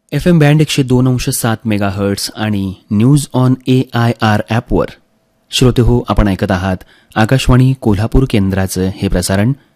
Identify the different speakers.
Speaker 1: FM band 102.7 megahertz आणि news on AIR ॲपवर श्रोते हो, आपण ऐकत आहात आकाशवाणी कोल्हापूर केंद्राचं हे प्रसारण.